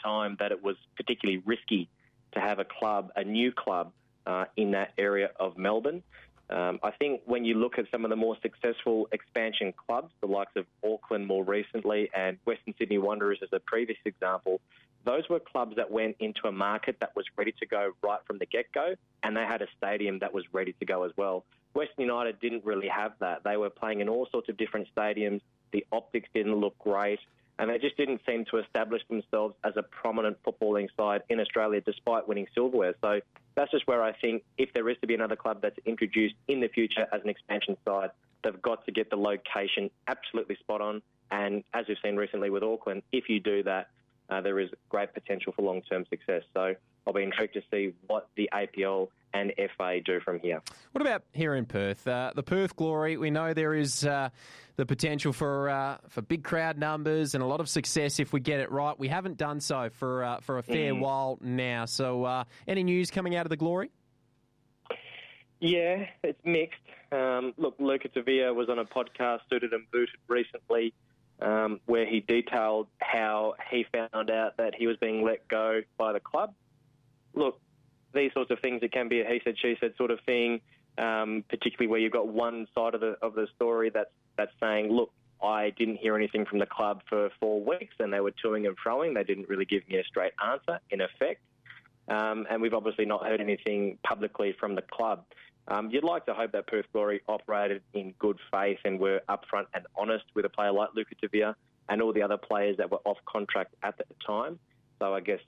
time that it was particularly risky to have a new club in that area of Melbourne. I think when you look at some of the more successful expansion clubs, the likes of Auckland more recently and Western Sydney Wanderers as a previous example, those were clubs that went into a market that was ready to go right from the get-go, and they had a stadium that was ready to go as well. Western United didn't really have that. They were playing in all sorts of different stadiums. The optics didn't look great, and they just didn't seem to establish themselves as a prominent footballing side in Australia despite winning silverware. So that's just where I think if there is to be another club that's introduced in the future as an expansion side, they've got to get the location absolutely spot on. And as we've seen recently with Auckland, if you do that, there is great potential for long-term success. So I'll be intrigued to see what the APL and FA do from here. What about here in Perth? The Perth Glory, we know there is the potential for big crowd numbers and a lot of success if we get it right. We haven't done so for a fair while now. So any news coming out of the Glory? Yeah, it's mixed. Look, Luca Tavia was on a podcast, Suited and Booted, recently, where he detailed how he found out that he was being let go by the club. Look, these sorts of things, it can be a he said, she said sort of thing, particularly where you've got one side of the story that's saying, look, I didn't hear anything from the club for 4 weeks and they were toing and froing. They didn't really give me a straight answer, in effect. And we've obviously not heard anything publicly from the club. You'd like to hope that Perth Glory operated in good faith and were upfront and honest with a player like Luca Tavia and all the other players that were off contract at the time. So I guess,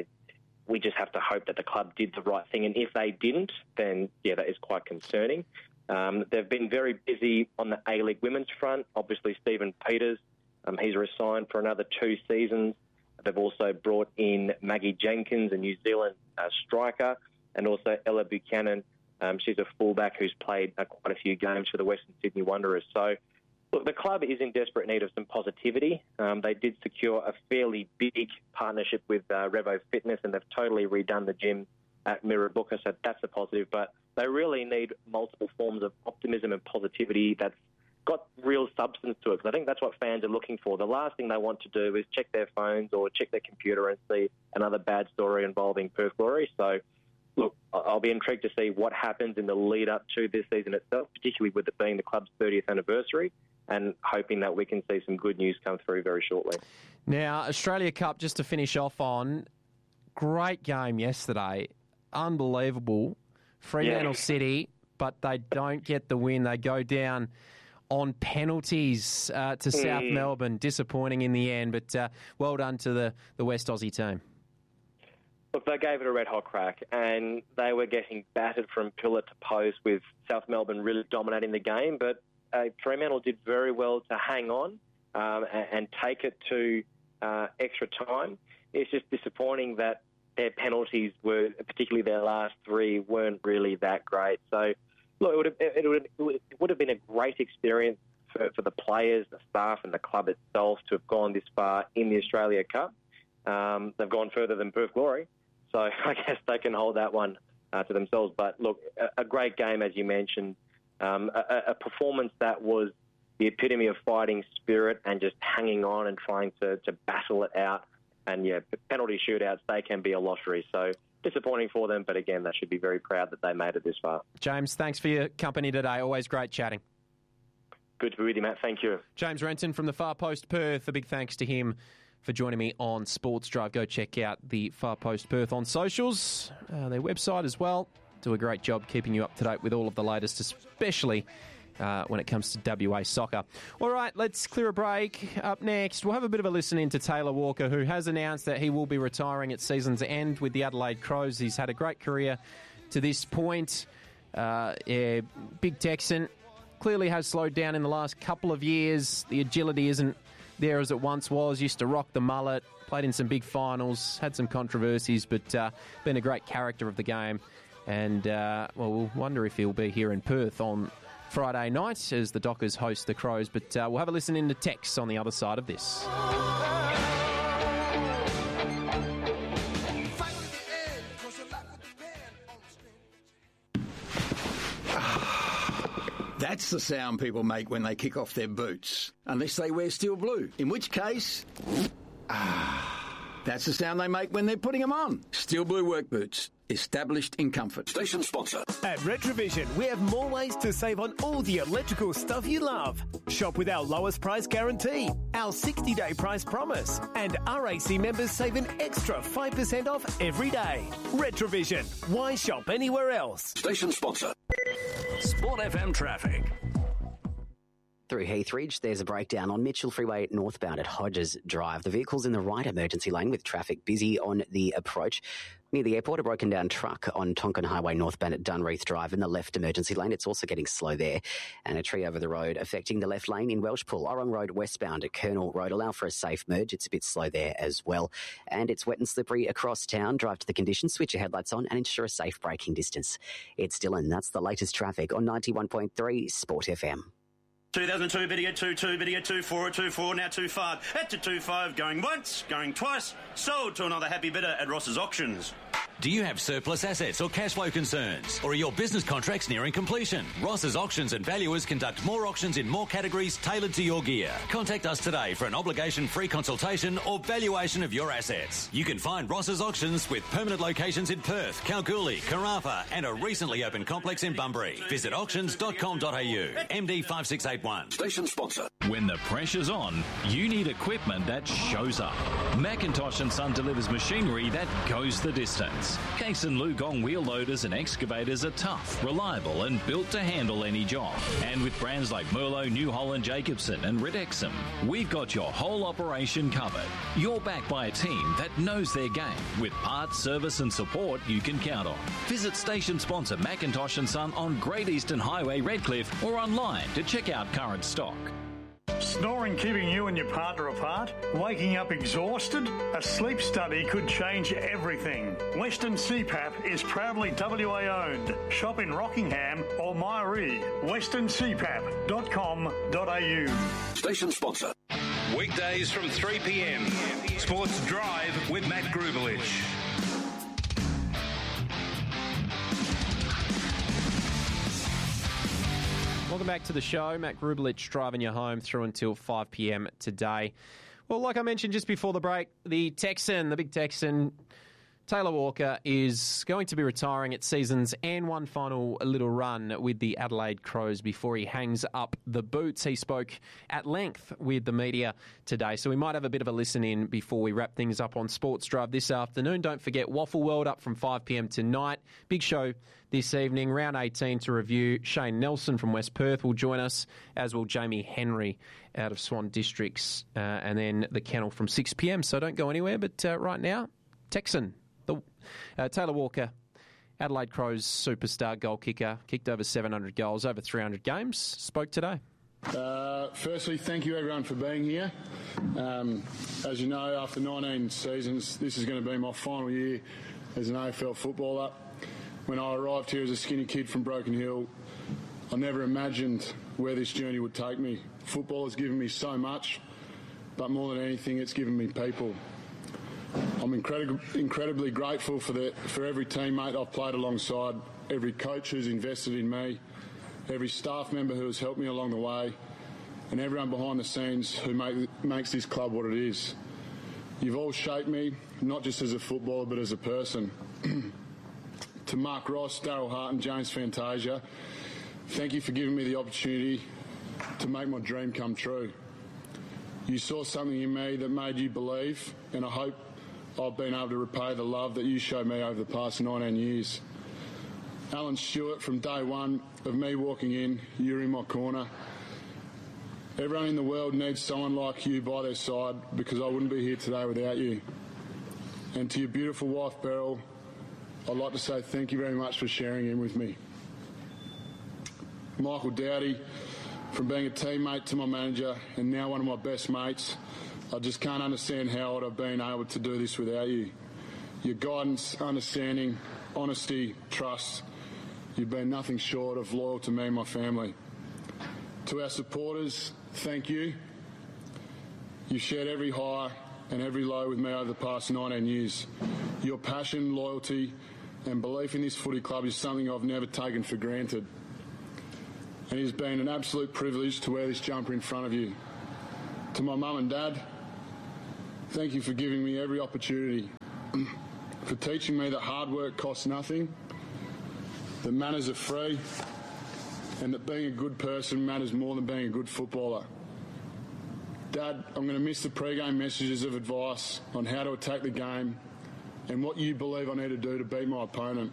we just have to hope that the club did the right thing. And if they didn't, then, yeah, that is quite concerning. They've been very busy on the A-League women's front. Obviously, Stephen Peters, he's resigned for another 2 seasons. They've also brought in Maggie Jenkins, a New Zealand striker, and also Ella Buchanan. She's a fullback who's played quite a few games for the Western Sydney Wanderers. So, look, the club is in desperate need of some positivity. They did secure a fairly big partnership with Revo Fitness, and they've totally redone the gym at Mirrabooka, so that's a positive. But they really need multiple forms of optimism and positivity that's got real substance to it, because I think that's what fans are looking for. The last thing they want to do is check their phones or check their computer and see another bad story involving Perth Glory. So, look, I'll be intrigued to see what happens in the lead-up to this season itself, particularly with it being the club's 30th anniversary, and hoping that we can see some good news come through very shortly. Now, Australia Cup, just to finish off on, great game yesterday. Unbelievable. Fremantle City, but they don't get the win. They go down on penalties to South Melbourne. Disappointing in the end, but well done to the West Aussie team. Look, they gave it a red-hot crack, and they were getting battered from pillar to post with South Melbourne really dominating the game, but Fremantle did very well to hang on and take it to extra time. It's just disappointing that their penalties were, particularly their last 3, weren't really that great. So, look, it would have been a great experience for the players, the staff and the club itself to have gone this far in the Australia Cup. They've gone further than Perth Glory, so I guess they can hold that one to themselves. But, look, a great game, as you mentioned. A performance that was the epitome of fighting spirit and just hanging on and trying to battle it out. And, yeah, penalty shootouts, they can be a lottery. So disappointing for them, but, again, they should be very proud that they made it this far. James, thanks for your company today. Always great chatting. Good to be with you, Matt. Thank you. James Renton from the Far Post Perth. A big thanks to him for joining me on Sports Drive. Go check out the Far Post Perth on socials, their website as well. Do a great job keeping you up to date with all of the latest, especially when it comes to WA soccer. All right, let's clear a break. Up next, we'll have a bit of a listen into Taylor Walker, who has announced that he will be retiring at season's end with the Adelaide Crows. He's had a great career to this point. Big Texan. Clearly has slowed down in the last couple of years. The agility isn't there as it once was. Used to rock the mullet, played in some big finals, had some controversies, but been a great character of the game. And, we'll wonder if he'll be here in Perth on Friday night as the Dockers host the Crows. But we'll have a listen into Tex on the other side of this. That's the sound people make when they kick off their boots. Unless they wear steel blue, in which case... That's the sound they make when they're putting them on. Steel Blue work boots. Established in comfort. Station sponsor. At Retrovision, we have more ways to save on all the electrical stuff you love. Shop with our lowest price guarantee, our 60-day price promise, and RAC members save an extra 5% off every day. Retrovision. Why shop anywhere else? Station sponsor. Sport FM traffic. Through Heathridge, there's a breakdown on Mitchell Freeway northbound at Hodges Drive. The vehicle's in the right emergency lane with traffic busy on the approach. Near the airport, a broken down truck on Tonkin Highway northbound at Dunreath Drive in the left emergency lane. It's also getting slow there. And a tree over the road affecting the left lane in Welshpool. Orrong Road westbound at Colonel Road. Allow for a safe merge. It's a bit slow there as well. And it's wet and slippery across town. Drive to the conditions, switch your headlights on and ensure a safe braking distance. It's Dylan. That's the latest traffic on 91.3 Sport FM. 2002 video 22, video 24, 24, now 25. At to 25, going once, going twice. Sold to another happy bidder at Ross's Auctions. Do you have surplus assets or cash flow concerns? Or are your business contracts nearing completion? Ross's Auctions and Valuers conduct more auctions in more categories tailored to your gear. Contact us today for an obligation-free consultation or valuation of your assets. You can find Ross's Auctions with permanent locations in Perth, Kalgoorlie, Carafa and a recently opened complex in Bunbury. Visit auctions.com.au. MD 5681. Station sponsor. When the pressure's on, you need equipment that shows up. Macintosh & Son delivers machinery that goes the distance. Case and Lugong wheel loaders and excavators are tough, reliable and built to handle any job. And with brands like Merlo, New Holland, Jacobson and Ridexum, we've got your whole operation covered. You're backed by a team that knows their game with parts, service and support you can count on. Visit station sponsor Macintosh & Son on Great Eastern Highway, Redcliffe or online to check out current stock. Snoring keeping you and your partner apart? Waking up exhausted? A sleep study could change everything. Western CPAP is proudly WA owned. Shop in Rockingham or Myree. westerncpap.com.au. Station sponsor. Weekdays from 3 p.m. Sports Drive with Matt Grubelich. Welcome back to the show. Matt Grubelich driving you home through until 5 p.m. today. Well, like I mentioned just before the break, the big Texan, Taylor Walker, is going to be retiring at season's and one final little run with the Adelaide Crows before he hangs up the boots. He spoke at length with the media today, so we might have a bit of a listen in before we wrap things up on Sports Drive this afternoon. Don't forget Waffle World up from 5 p.m. tonight. Big show this evening, round 18 to review. Shane Nelson from West Perth will join us, as will Jamie Henry out of Swan Districts, and then the Kennel from 6 p.m. So don't go anywhere, but right now, Texan. Taylor Walker, Adelaide Crows superstar goal kicker, kicked over 700 goals, over 300 games, spoke today. Firstly, thank you everyone for being here. As you know, after 19 seasons, this is going to be my final year as an AFL footballer. When I arrived here as a skinny kid from Broken Hill, I never imagined where this journey would take me. Football has given me so much, but more than anything, it's given me people. I'm incredibly grateful for every teammate I've played alongside, every coach who's invested in me, every staff member who has helped me along the way, and everyone behind the scenes who makes this club what it is. You've all shaped me, not just as a footballer, but as a person. To Mark Ross, Daryl Hart and James Fantasia, thank you for giving me the opportunity to make my dream come true. You saw something in me that made you believe, and I hope I've been able to repay the love that you showed me over the past 19 years. Alan Stewart, from day one of me walking in, you're in my corner. Everyone in the world needs someone like you by their side, because I wouldn't be here today without you. And to your beautiful wife, Beryl, I'd like to say thank you very much for sharing him with me. Michael Dowdy, from being a teammate to my manager and now one of my best mates, I just can't understand how I'd have been able to do this without you. Your guidance, understanding, honesty, trust, you've been nothing short of loyal to me and my family. To our supporters, thank you. You've shared every high and every low with me over the past 19 years. Your passion, loyalty and belief in this footy club is something I've never taken for granted. And it has been an absolute privilege to wear this jumper in front of you. To my mum and dad, thank you for giving me every opportunity, for teaching me that hard work costs nothing, that manners are free, and that being a good person matters more than being a good footballer. Dad, I'm going to miss the pre-game messages of advice on how to attack the game and what you believe I need to do to beat my opponent.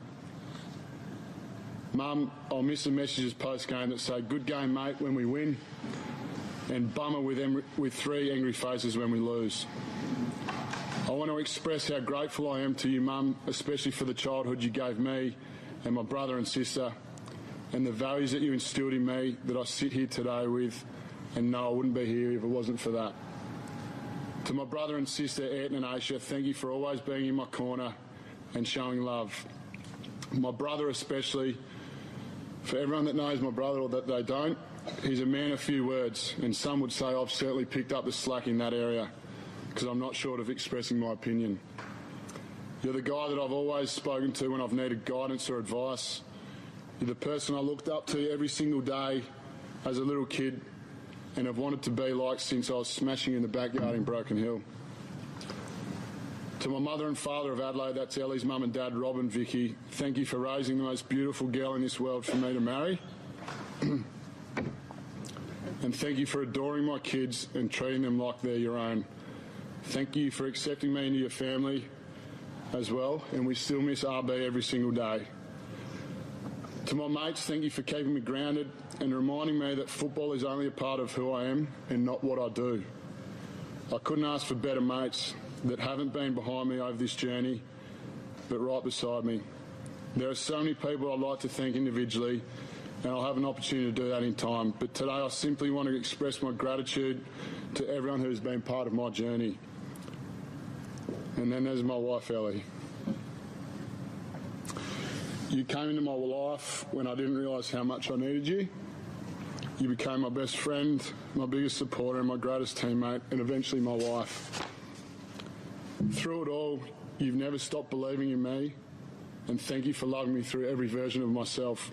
Mum, I'll miss the messages post-game that say, good game, mate, when we win, and bummer with 3 angry faces when we lose. I want to express how grateful I am to you, Mum, especially for the childhood you gave me and my brother and sister, and the values that you instilled in me that I sit here today with, and no, I wouldn't be here if it wasn't for that. To my brother and sister, Ayrton and Aisha, thank you for always being in my corner and showing love. My brother especially, for everyone that knows my brother or that they don't, he's a man of few words, and some would say I've certainly picked up the slack in that area because I'm not short of expressing my opinion. You're the guy that I've always spoken to when I've needed guidance or advice. You're the person I looked up to every single day as a little kid and have wanted to be like since I was smashing in the backyard in Broken Hill. To my mother and father of Adelaide, that's Ellie's mum and dad, Rob and Vicky, thank you for raising the most beautiful girl in this world for me to marry. And thank you for adoring my kids and treating them like they're your own. Thank you for accepting me into your family as well, and we still miss RB every single day. To my mates, thank you for keeping me grounded and reminding me that football is only a part of who I am and not what I do. I couldn't ask for better mates that haven't been behind me over this journey, but right beside me. There are so many people I'd like to thank individually, and I'll have an opportunity to do that in time. But today I simply want to express my gratitude to everyone who's been part of my journey. And then there's my wife, Ellie. You came into my life when I didn't realise how much I needed you. You became my best friend, my biggest supporter and my greatest teammate, and eventually my wife. Through it all, you've never stopped believing in me, and thank you for loving me through every version of myself.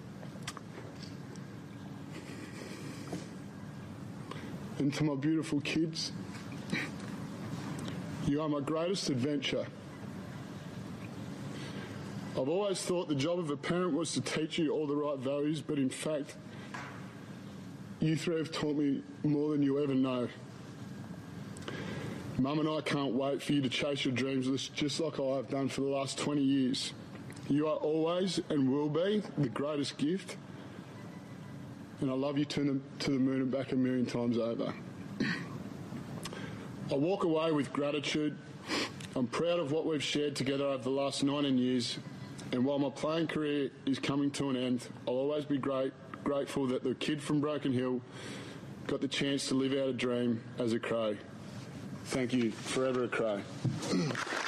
And to my beautiful kids, you are my greatest adventure. I've always thought the job of a parent was to teach you all the right values, but in fact, you 3 have taught me more than you ever know. Mum and I can't wait for you to chase your dreams just like I have done for the last 20 years. You are always and will be the greatest gift, and I love you to the moon and back 1,000,000 times over. I walk away with gratitude. I'm proud of what we've shared together over the last 19 years, and while my playing career is coming to an end, I'll always be grateful that the kid from Broken Hill got the chance to live out a dream as a Crow. Thank you. Forever a Crow.